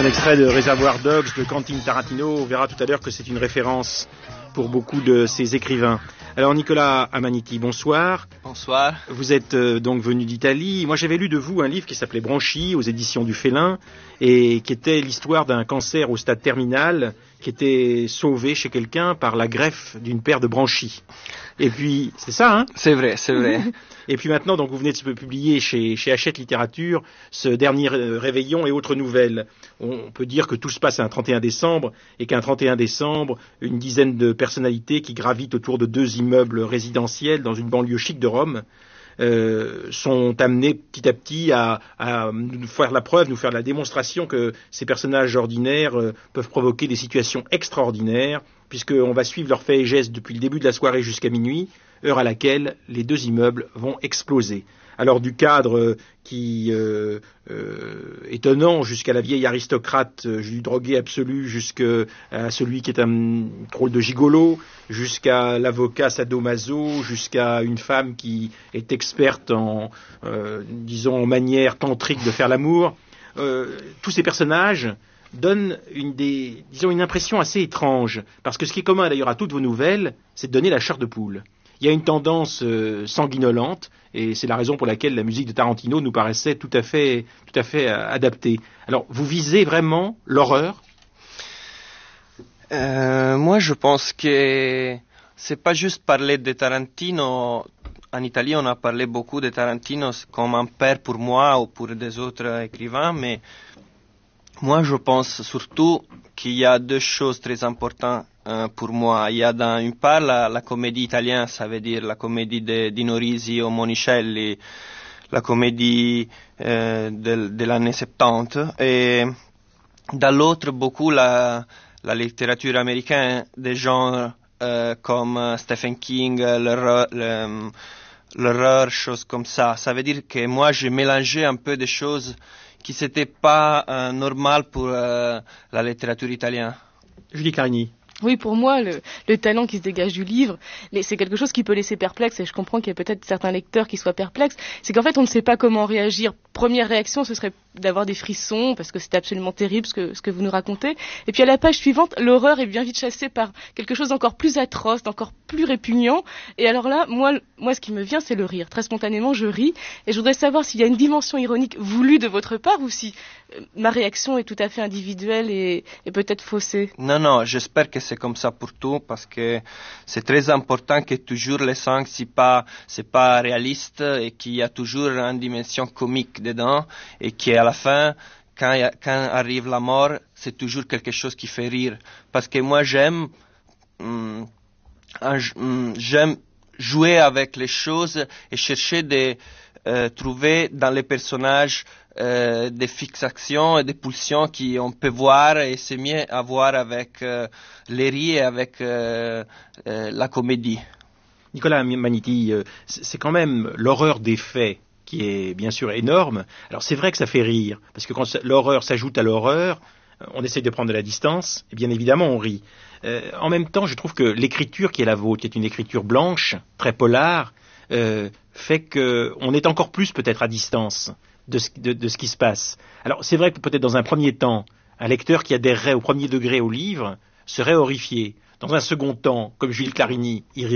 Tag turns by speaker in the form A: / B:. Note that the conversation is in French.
A: Un extrait de Reservoir Dogs de Quentin Tarantino. On verra tout à l'heure que c'est une référence pour beaucoup de ses écrivains. Alors Nicolas Amaniti, bonsoir.
B: Bonsoir.
A: Vous êtes donc venu d'Italie. Moi j'avais lu de vous un livre qui s'appelait Branchi aux éditions du Félin et qui était l'histoire d'un cancer au stade terminal qui était sauvé chez quelqu'un par la greffe d'une paire de branchies. Et puis, c'est ça, hein?
B: C'est vrai, c'est vrai.
A: Et puis maintenant, donc, vous venez de publier chez Hachette Littérature ce dernier réveillon et autres nouvelles. On peut dire que tout se passe un 31 décembre et qu'un 31 décembre, une dizaine de personnalités qui gravitent autour de 2 immeubles résidentiels dans une banlieue chic de Rome sont amenés petit à petit à nous faire la preuve, nous faire la démonstration que ces personnages ordinaires peuvent provoquer des situations extraordinaires, puisqu'on va suivre leurs faits et gestes depuis le début de la soirée jusqu'à minuit, heure à laquelle les 2 immeubles vont exploser. Alors du cadre étonnant jusqu'à la vieille aristocrate du drogué absolu, jusqu'à celui qui est un drôle de gigolo, jusqu'à l'avocat sadomaso, jusqu'à une femme qui est experte en manière tantrique de faire l'amour. Tous ces personnages donnent une impression assez étrange, parce que ce qui est commun d'ailleurs à toutes vos nouvelles, c'est de donner la chair de poule. Il y a une tendance sanguinolente, et c'est la raison pour laquelle la musique de Tarantino nous paraissait tout à fait adaptée. Alors, vous visez vraiment l'horreur?
B: Moi, je pense que c'est pas juste parler de Tarantino. En Italie, on a parlé beaucoup de Tarantino comme un père pour moi ou pour des autres écrivains, mais moi, je pense surtout qu'il y a 2 choses très importantes pour moi. Il y a d'une part la comédie italienne, ça veut dire la comédie de Dino Risi ou Monicelli, la comédie de l'année 70, et de l'autre beaucoup la littérature américaine, des genres comme Stephen King, l'horreur, choses comme ça. Ça veut dire que moi, j'ai mélangé un peu des choses qui n'étaient pas normales pour la littérature italienne.
A: Julie Carini.
C: Oui, pour moi, le talent qui se dégage du livre, c'est quelque chose qui peut laisser perplexe, et je comprends qu'il y a peut-être certains lecteurs qui soient perplexes. C'est qu'en fait, on ne sait pas comment réagir. Première réaction, ce serait d'avoir des frissons, parce que c'est absolument terrible ce que vous nous racontez. Et puis à la page suivante, l'horreur est bien vite chassée par quelque chose d'encore plus atroce, d'encore plus répugnant. Et alors là, moi, ce qui me vient, c'est le rire. Très spontanément, je ris. Et je voudrais savoir s'il y a une dimension ironique voulue de votre part, ou si ma réaction est tout à fait individuelle et peut-être faussée.
B: Non, j'espère que c'est comme ça pour tout, parce que c'est très important que toujours les sangs c'est pas réaliste, et qu'il y a toujours une dimension comique dedans, et qu'à la fin, quand arrive la mort, c'est toujours quelque chose qui fait rire. Parce que moi, j'aime jouer avec les choses et chercher de trouver dans les personnages des fixations et des pulsions qu'on peut voir, et c'est mieux à voir avec les rires et avec la comédie.
A: Nicolas Amaniti, c'est quand même l'horreur des faits qui est bien sûr énorme. Alors c'est vrai que ça fait rire, parce que quand l'horreur s'ajoute à l'horreur, on essaie de prendre de la distance, et bien évidemment on rit. En même temps, je trouve que l'écriture qui est la vôtre, qui est une écriture blanche, très polar, fait qu'on est encore plus peut-être à distance de ce qui se passe. Alors c'est vrai que peut-être dans un premier temps, un lecteur qui adhérerait au premier degré au livre serait horrifié. Dans un second temps, comme Julie Carini, il